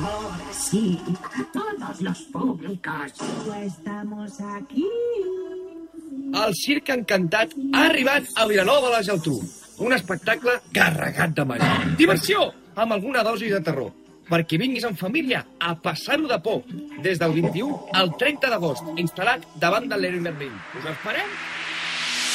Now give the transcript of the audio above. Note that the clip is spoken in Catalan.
Ahora sí, todos los públicos. Estamos aquí. El Circ Encantat ha arribat a Vilanova de la Geltrú. Un espectacle carregat de màgia. Diversió, amb alguna dosi de terror. Perquè vinguis en família a passar-ho de por. Des del 21 al 30 d'agost, instal·lat davant de l'Heroi Merlin. Us esperem!